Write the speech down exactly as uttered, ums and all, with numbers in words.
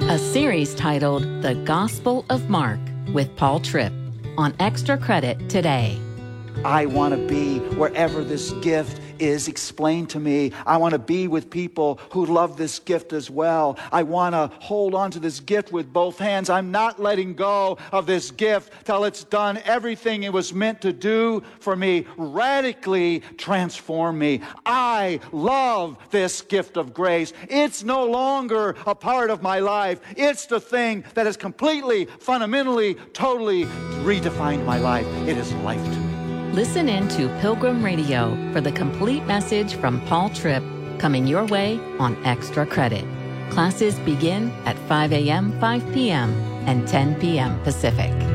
A series titled The Gospel of Mark with Paul Tripp on Extra Credit today. I want to be wherever this gift is explained to me. I want to be with people who love this gift as well. I want to hold on to this gift with both hands. I'm not letting go of this gift till it's done everything it was meant to do for me, radically transform me. I love this gift of grace. It's no longer a part of my life. It's the thing that has completely, fundamentally, totally redefined my life. It is life to me. Listen in to Pilgrim Radio for the complete message from Paul Tripp coming your way on Extra Credit. Classes begin at five a.m., five p.m., and ten p.m. Pacific.